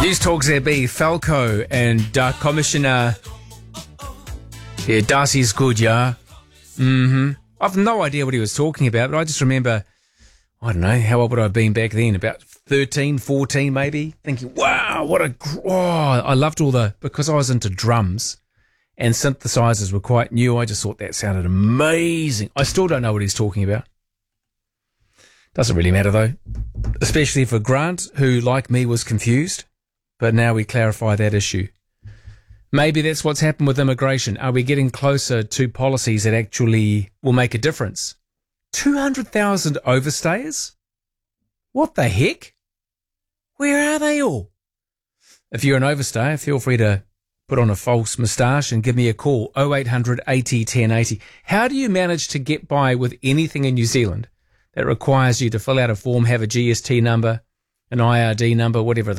News Talk ZB, Falco and Commissioner Darcy's good, yeah? I've no idea what he was talking about, but I just remember, I don't know, how old would I have been back then? About 13, 14 maybe? Thinking, wow, I loved because I was into drums and synthesizers were quite new. I just thought that sounded amazing. I still don't know what he's talking about. Doesn't really matter though, especially for Grant, who, like me, was confused. But now we clarify that issue. Maybe that's what's happened with immigration. Are we getting closer to policies that actually will make a difference? 200,000 overstayers? What the heck? Where are they all? If you're an overstayer, feel free to put on a false moustache and give me a call, 0800 80 1080. How do you manage to get by with anything in New Zealand that requires you to fill out a form, have a GST number, an IRD number, whatever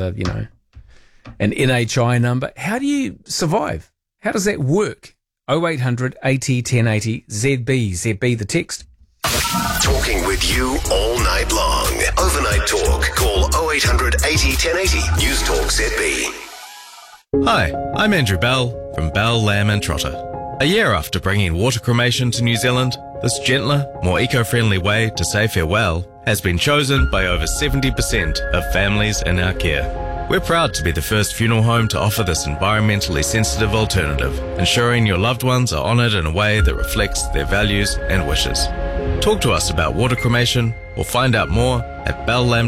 an NHI number? How do you survive? How does that work? 0800 80 1080 ZB the text. Talking with you all night long. Overnight talk. Call 0800 80 1080. News Talk ZB. Hi, I'm Andrew Bell from Bell, Lamb and Trotter. A year after bringing water cremation to New Zealand, this gentler, more eco-friendly way to say farewell has been chosen by over 70% of families in our care. We're proud to be the first funeral home to offer this environmentally sensitive alternative, ensuring your loved ones are honoured in a way that reflects their values and wishes. Talk to us about water cremation or find out more at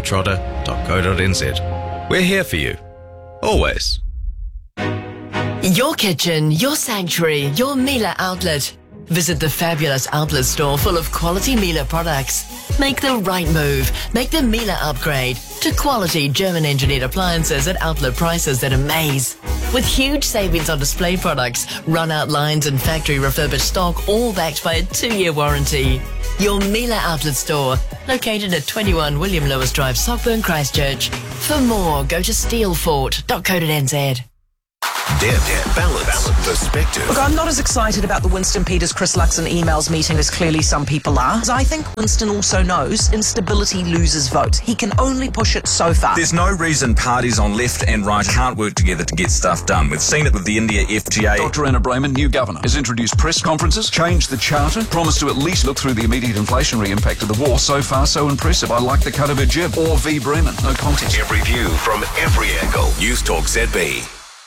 bellamtrotter.co.nz. We're here for you. Always. Your kitchen, your sanctuary, your Miele outlet. Visit the fabulous outlet store full of quality Miele products. Make the right move. Make the Miele upgrade to quality German-engineered appliances at outlet prices that amaze. With huge savings on display products, run-out lines and factory refurbished stock, all backed by a 2-year warranty. Your Miele outlet store, located at 21 William Lewis Drive, Sockburn, Christchurch. For more, go to steelfort.co.nz. Balance, perspective. Look, I'm not as excited about the Winston Peters-Chris Luxon emails meeting as clearly some people are. I think Winston also knows instability loses votes. He can only push it so far. There's no reason parties on left and right can't work together to get stuff done. We've seen it with the India FTA. Dr. Anna Brayman, new governor, has introduced press conferences, changed the charter, promised to at least look through the immediate inflationary impact of the war. So far, so impressive. I like the cut of her jib. Or V. Brennan. No contest. Every view from every angle. News Talk ZB.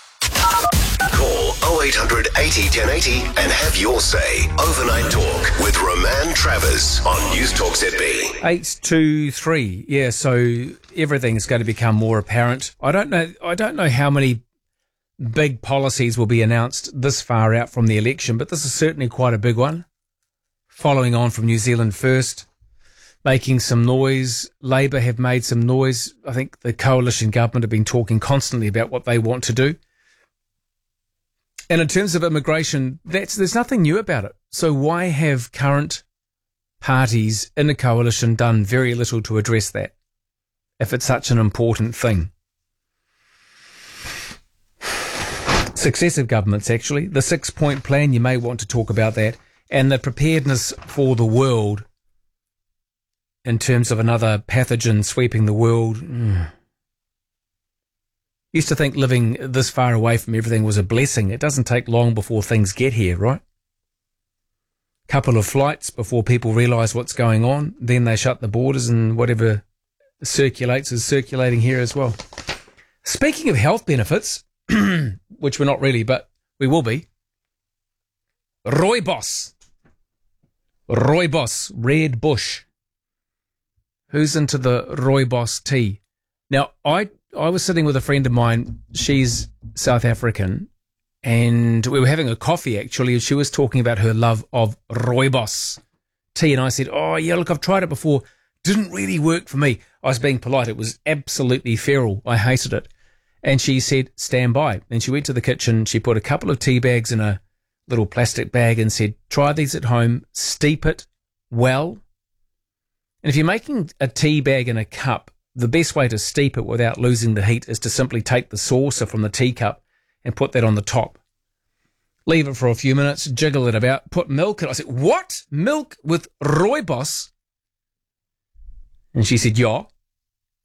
Call 0800 80 1080 and have your say. Overnight Talk with Roman Travers on News Talk ZB. 823. Yeah, so everything's going to become more apparent. I don't know how many big policies will be announced this far out from the election, but this is certainly quite a big one. Following on from New Zealand First, making some noise. Labour have made some noise. I think the coalition government have been talking constantly about what they want to do. And in terms of immigration, there's nothing new about it. So why have current parties in the coalition done very little to address that, if it's such an important thing? Successive governments, actually. The 6-point plan, you may want to talk about that. And the preparedness for the world in terms of another pathogen sweeping the world. Used to think living this far away from everything was a blessing. It doesn't take long before things get here, right? Couple of flights before people realise what's going on. Then they shut the borders and whatever circulates is circulating here as well. Speaking of health benefits, which we're not really, but we will be, Rooibos, Red Bush. Who's into the Rooibos tea? Now, I was sitting with a friend of mine. She's South African, and we were having a coffee, actually, and she was talking about her love of Rooibos tea, and I said, oh, yeah, look, I've tried it before. Didn't really work for me. I was being polite. It was absolutely feral. I hated it. And she said, stand by. And she went to the kitchen. She put a couple of tea bags in a little plastic bag and said, try these at home, steep it well. And if you're making a tea bag in a cup, the best way to steep it without losing the heat is to simply take the saucer from the teacup and put that on the top. Leave it for a few minutes, jiggle it about, put milk in. I said, what? Milk with Rooibos? And she said, yeah.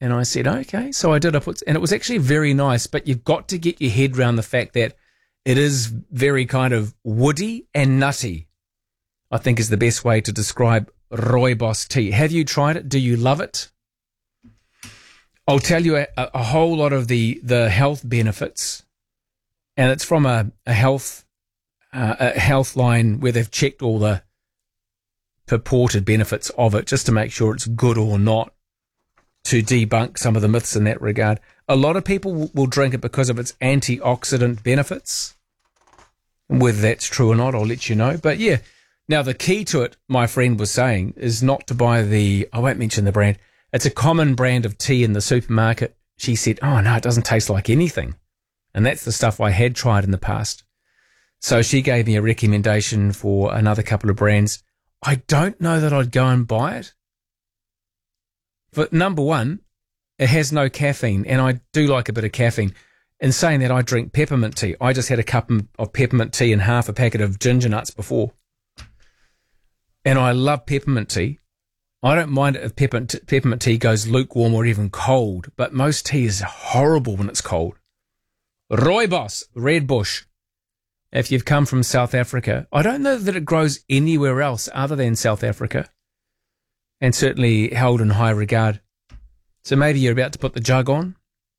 And I said, okay. So I did. And it was actually very nice, but you've got to get your head around the fact that it is very kind of woody and nutty, I think is the best way to describe Rooibos tea. Have you tried it? Do you love it? I'll tell you a whole lot of the health benefits, and it's from a health line where they've checked all the purported benefits of it just to make sure it's good or not, to debunk some of the myths in that regard. A lot of people will drink it because of its antioxidant benefits. Whether that's true or not, I'll let you know. But yeah, now the key to it, my friend was saying, is not to buy I won't mention the brand. It's a common brand of tea in the supermarket. She said, oh no, it doesn't taste like anything. And that's the stuff I had tried in the past. So she gave me a recommendation for another couple of brands. I don't know that I'd go and buy it. But number one, it has no caffeine, and I do like a bit of caffeine. In saying that, I drink peppermint tea. I just had a cup of peppermint tea and half a packet of ginger nuts before. And I love peppermint tea. I don't mind it if peppermint tea goes lukewarm or even cold, but most tea is horrible when it's cold. Rooibos, Red Bush. If you've come from South Africa, I don't know that it grows anywhere else other than South Africa, and certainly held in high regard. So maybe you're about to put the jug on,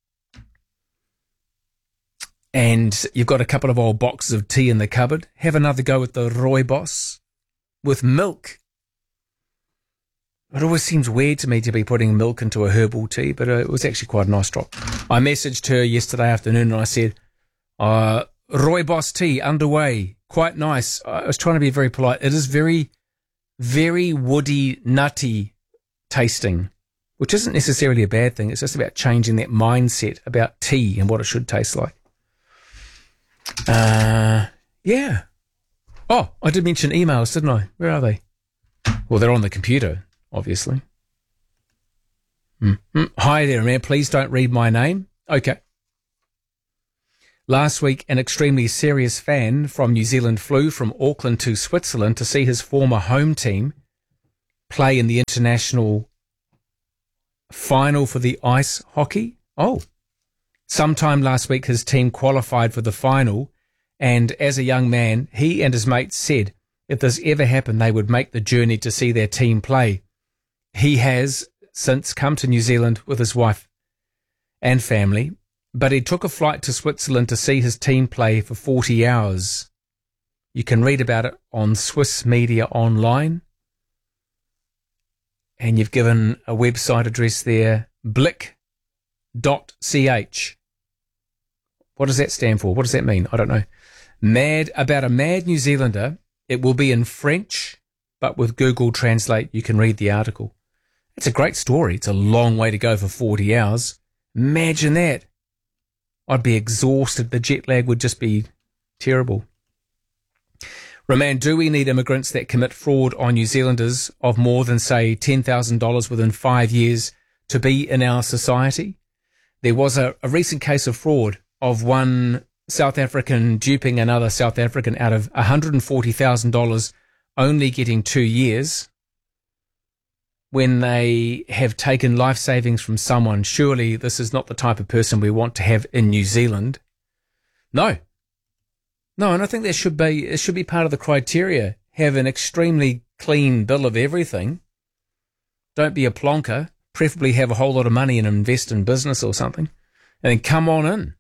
and you've got a couple of old boxes of tea in the cupboard. Have another go with the Rooibos with milk. It always seems weird to me to be putting milk into a herbal tea, but it was actually quite a nice drop. I messaged her yesterday afternoon and I said, Rooibos tea underway, quite nice. I was trying to be very polite. It is very, very woody, nutty tasting, which isn't necessarily a bad thing. It's just about changing that mindset about tea and what it should taste like. Yeah. Oh, I did mention emails, didn't I? Where are they? Well, they're on the computer, obviously. Hi there, man. Please don't read my name. Okay. Last week, an extremely serious fan from New Zealand flew from Auckland to Switzerland to see his former home team play in the international final for the ice hockey. Oh. Sometime last week, his team qualified for the final, and as a young man, he and his mates said if this ever happened, they would make the journey to see their team play. He has since come to New Zealand with his wife and family, but he took a flight to Switzerland to see his team play for 40 hours. You can read about it on Swiss Media Online. And you've given a website address there, blick.ch. What does that stand for? What does that mean? I don't know. About a mad New Zealander. It will be in French, but with Google Translate, you can read the article. It's a great story. It's a long way to go for 40 hours. Imagine that. I'd be exhausted. The jet lag would just be terrible. Roman, do we need immigrants that commit fraud on New Zealanders of more than, say, $10,000 within 5 years to be in our society? There was a recent case of fraud of one South African duping another South African out of $140,000, only getting 2 years when they have taken life savings from someone. Surely this is not the type of person we want to have in New Zealand. No, and I think it should be part of the criteria. Have an extremely clean bill of everything. Don't be a plonker. Preferably have a whole lot of money and invest in business or something. And then come on in.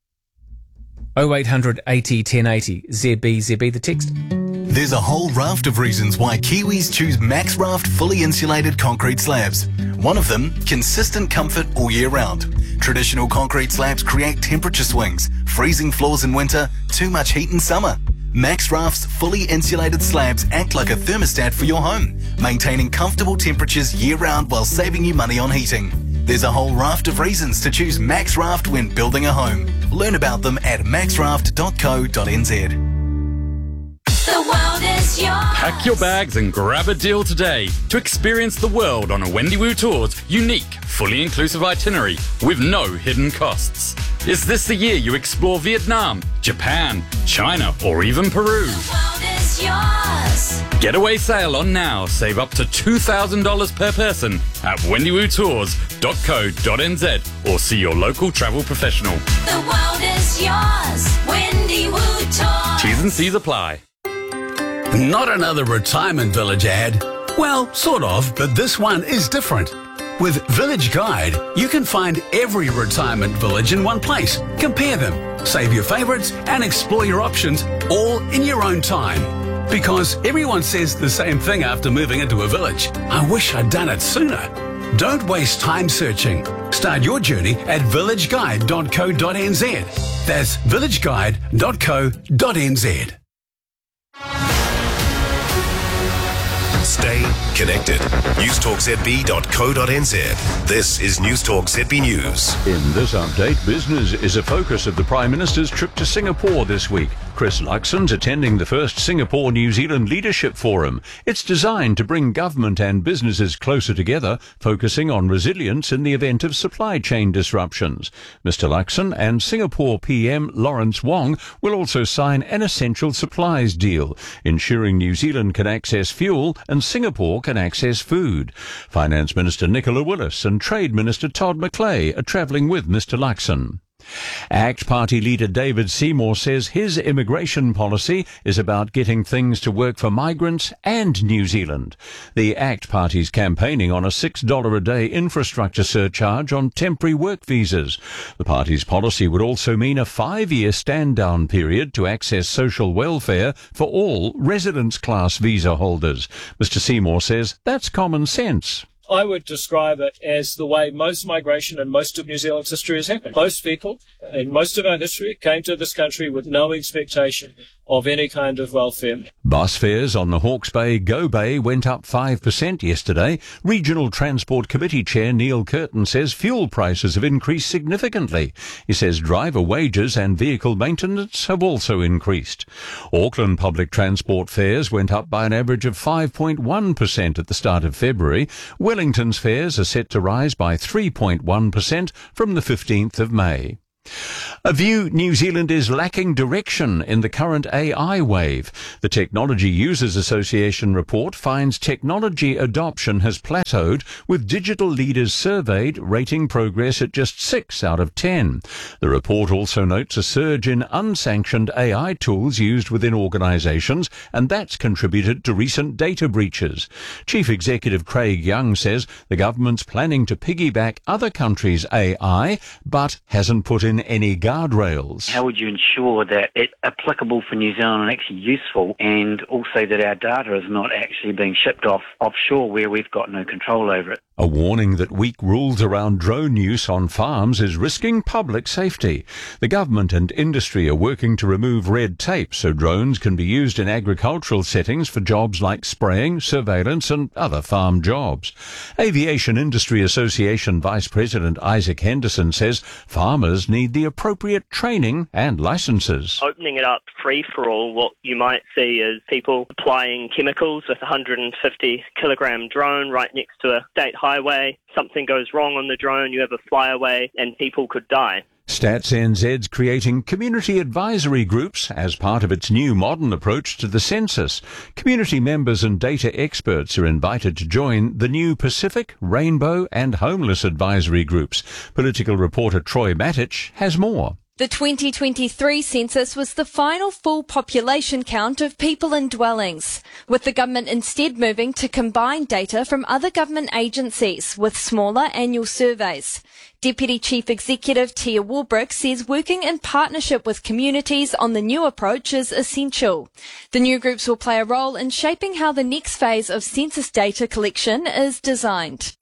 0800 80 1080. ZB, the text. There's a whole raft of reasons why Kiwis choose Maxraft fully insulated concrete slabs. One of them, consistent comfort all year round. Traditional concrete slabs create temperature swings, freezing floors in winter, too much heat in summer. Maxraft's fully insulated slabs act like a thermostat for your home, maintaining comfortable temperatures year round while saving you money on heating. There's a whole raft of reasons to choose Maxraft when building a home. Learn about them at maxraft.co.nz. The world is yours. Pack your bags and grab a deal today to experience the world on a Wendy Wu Tours unique, fully inclusive itinerary with no hidden costs. Is this the year you explore Vietnam, Japan, China, or even Peru? The world is yours. Getaway sale on now. Save up to $2,000 per person at wendywoodtours.co.nz or see your local travel professional. The world is yours. Wendy Woo Tours. T's and C's apply. Not another retirement village ad. Well, sort of, but this one is different. With Village Guide, you can find every retirement village in one place. Compare them, save your favourites, and explore your options all in your own time. Because everyone says the same thing after moving into a village. I wish I'd done it sooner. Don't waste time searching. Start your journey at villageguide.co.nz. That's villageguide.co.nz. Stay connected. newstalkzb.co.nz. This is Newstalk ZB News. In this update, business is a focus of the Prime Minister's trip to Singapore this week. Chris Luxon's attending the first Singapore-New Zealand Leadership Forum. It's designed to bring government and businesses closer together, focusing on resilience in the event of supply chain disruptions. Mr. Luxon and Singapore PM Lawrence Wong will also sign an essential supplies deal, ensuring New Zealand can access fuel and Singapore can access food. Finance Minister Nicola Willis and Trade Minister Todd McClay are travelling with Mr. Luxon. ACT Party leader David Seymour says his immigration policy is about getting things to work for migrants and New Zealand. The ACT Party's campaigning on a $6 a day infrastructure surcharge on temporary work visas. The party's policy would also mean a 5-year stand-down period to access social welfare for all residence class visa holders. Mr. Seymour says that's common sense. I would describe it as the way most migration in most of New Zealand's history has happened. Most people in most of our history came to this country with no expectation of any kind of welfare. Bus fares on the Hawke's Bay Go Bay went up 5% yesterday. Regional Transport Committee Chair Neil Curtin says fuel prices have increased significantly. He says driver wages and vehicle maintenance have also increased. Auckland public transport fares went up by an average of 5.1% at the start of February. Wellington's fares are set to rise by 3.1% from the 15th of May. A view New Zealand is lacking direction in the current AI wave. The Technology Users Association report finds technology adoption has plateaued, with digital leaders surveyed rating progress at just 6 out of 10. The report also notes a surge in unsanctioned AI tools used within organisations, and that's contributed to recent data breaches. Chief Executive Craig Young says the government's planning to piggyback other countries' AI, but hasn't put in any guardrails. How would you ensure that it's applicable for New Zealand and actually useful, and also that our data is not actually being shipped off offshore where we've got no control over it? A warning that weak rules around drone use on farms is risking public safety. The government and industry are working to remove red tape so drones can be used in agricultural settings for jobs like spraying, surveillance and other farm jobs. Aviation Industry Association Vice President Isaac Henderson says farmers need the appropriate training and licenses. Opening it up free for all, what you might see is people applying chemicals with a 150 kilogram drone right next to a state highway. Something goes wrong on the drone, you have a flyaway, and people could die. Stats NZ's creating community advisory groups as part of its new modern approach to the census. Community members and data experts are invited to join the new Pacific, Rainbow and Homeless advisory groups. Political reporter Troy Matich has more. The 2023 census was the final full population count of people in dwellings, with the government instead moving to combine data from other government agencies with smaller annual surveys. Deputy Chief Executive Tia Warbrick says working in partnership with communities on the new approach is essential. The new groups will play a role in shaping how the next phase of census data collection is designed.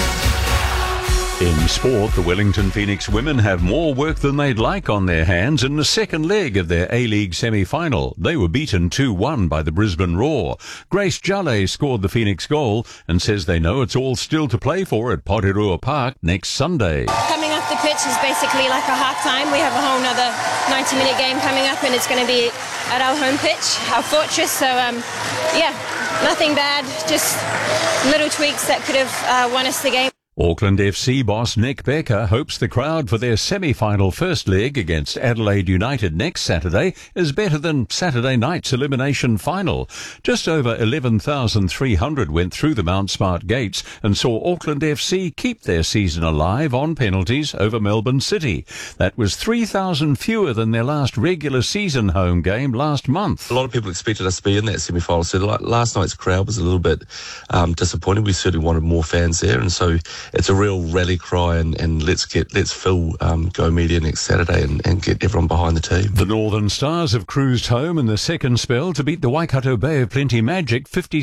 In sport, the Wellington Phoenix women have more work than they'd like on their hands in the second leg of their A-League semi-final. They were beaten 2-1 by the Brisbane Roar. Grace Jale scored the Phoenix goal and says they know it's all still to play for at Porirua Park next Sunday. Coming off the pitch is basically like a half-time. We have a whole nother 90-minute game coming up, and it's going to be at our home pitch, our fortress. So, nothing bad, just little tweaks that could have won us the game. Auckland FC boss Nick Becker hopes the crowd for their semi-final first leg against Adelaide United next Saturday is better than Saturday night's elimination final. Just over 11,300 went through the Mount Smart gates and saw Auckland FC keep their season alive on penalties over Melbourne City. That was 3,000 fewer than their last regular season home game last month. A lot of people expected us to be in that semi-final, so last night's crowd was a little bit disappointing. We certainly wanted more fans there, and so it's a real rally cry, and let's fill Go Media next Saturday and get everyone behind the team. The Northern Stars have cruised home in the second spell to beat the Waikato Bay of Plenty Magic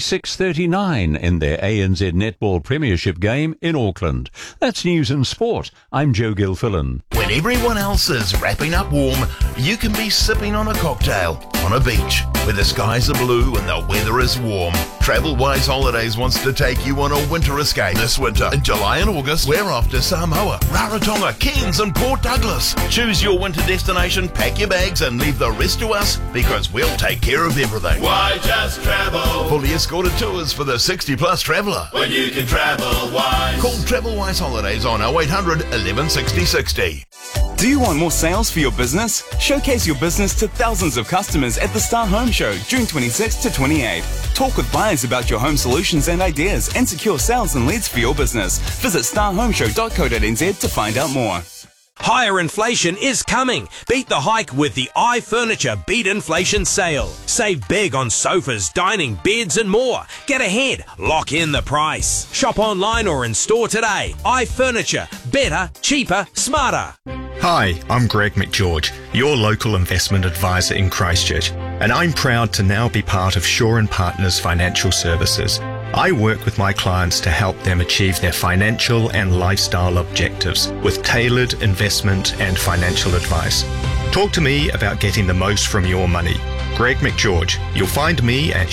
56-39 in their ANZ Netball Premiership game in Auckland. That's news and sport. I'm Joe Gilfillan. When everyone else is wrapping up warm, you can be sipping on a cocktail on a beach where the skies are blue and the weather is warm. TravelWise Holidays wants to take you on a winter escape this winter. In July and August, we're off to Samoa, Rarotonga, Cairns and Port Douglas. Choose your winter destination, pack your bags and leave the rest to us because we'll take care of everything. Why just travel? Fully escorted tours for the 60-plus traveller. When you can travel wise. Call TravelWise Holidays on 0800 11 60 60. Do you want more sales for your business? Showcase your business to thousands of customers at the Star Home Show, June 26 to 28. Talk with buyers about your home solutions and ideas and secure sales and leads for your business. Visit starhomeshow.co.nz to find out more. Higher inflation is coming. Beat the hike with the iFurniture Beat Inflation Sale. Save big on sofas, dining, beds and more. Get ahead. Lock in the price. Shop online or in store today. iFurniture. Better, cheaper, smarter. Hi, I'm Greg McGeorge, your local investment advisor in Christchurch, and I'm proud to now be part of Shaw & Partners Financial Services. I work with my clients to help them achieve their financial and lifestyle objectives with tailored investment and financial advice. Talk to me about getting the most from your money. Greg McGeorge. You'll find me at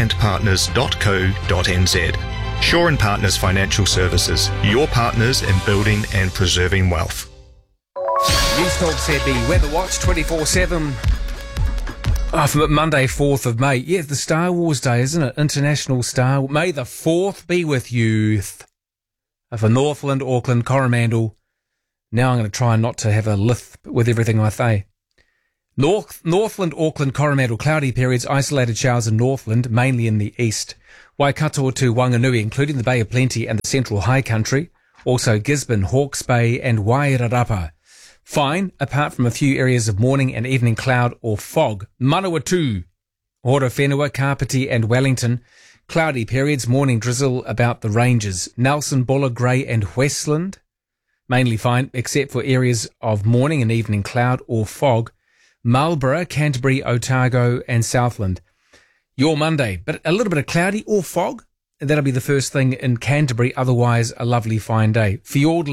shawandpartners.co.nz. Shaw & Partners Financial Services, your partners in building and preserving wealth. News Talk ZB Weather Watch 24/7. From Monday, 4th of May. Yeah, the Star Wars Day, isn't it? International Star. May the 4th be with you. For Northland, Auckland, Coromandel. Now I'm going to try not to have a lisp with everything I say. Northland, Auckland, Coromandel, cloudy periods, isolated showers in Northland, mainly in the east. Waikato to Wanganui, including the Bay of Plenty and the Central High Country. Also Gisborne, Hawke's Bay and Wairarapa. Fine, apart from a few areas of morning and evening cloud or fog. Manawatu, Horowhenua, Kapiti and Wellington. Cloudy periods, morning drizzle about the ranges. Nelson, Buller, Grey and Westland. Mainly fine, except for areas of morning and evening cloud or fog. Marlborough, Canterbury, Otago and Southland. Your Monday, but a little bit of cloudy or fog. That'll be the first thing in Canterbury, otherwise a lovely fine day. Fiordland